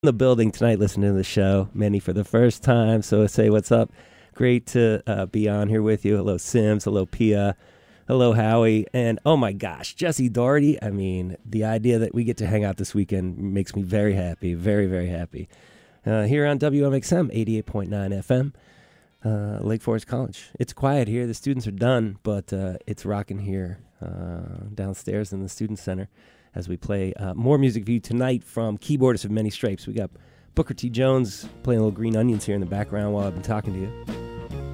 the building tonight listening to the show. Many for the first time, so say what's up. Great to be on here with you. Hello, Sims. Hello, Pia. Hello, Howie. And oh my gosh, Jesse Doherty. I mean, the idea that we get to hang out this weekend makes me very happy. Very, very happy. Here on WMXM 88.9 FM, Lake Forest College. It's quiet here. The students are done, but it's rocking here downstairs in the Student Center as we play more music for you tonight from keyboardists of many stripes. We got Booker T. Jones playing a little Green Onions here in the background while I've been talking to you.